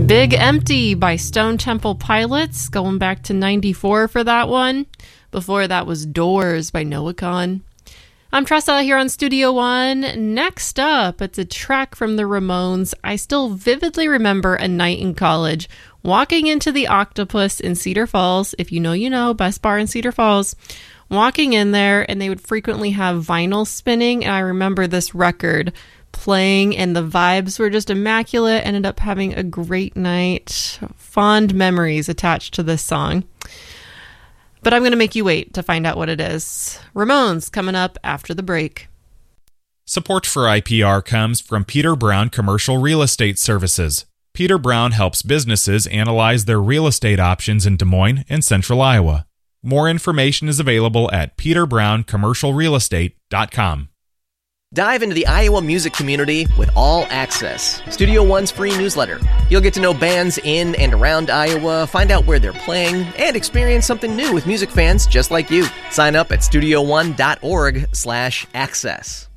Big Empty by Stone Temple Pilots, going back to 94 for that one. Before that was Doors by Noah Kahan. I'm Tressa here on Studio One. Next up, it's a track from the Ramones. I still vividly remember a night in college, walking into the Octopus in Cedar Falls. If you know, you know, best bar in Cedar Falls. Walking in there, and they would frequently have vinyl spinning, and I remember this record playing, and the vibes were just immaculate. Ended up having a great night. Fond memories attached to this song. But I'm going to make you wait to find out what it is. Ramones coming up after the break. Support for IPR comes from Peter Brown Commercial Real Estate Services. Peter Brown helps businesses analyze their real estate options in Des Moines and Central Iowa. More information is available at peterbrown.commercialrealestate.com. Dive into the Iowa music community with All Access, Studio One's free newsletter. You'll get to know bands in and around Iowa, find out where they're playing, and experience something new with music fans just like you. Sign up at studioone.org/access.